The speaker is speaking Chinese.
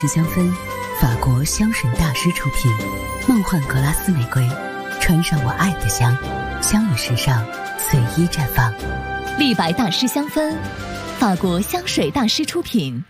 香氛，法国香水大师出品，梦幻格拉斯玫瑰，穿上我爱的香，香与时尚随意绽放。 立白大师香氛，法国香水大师出品。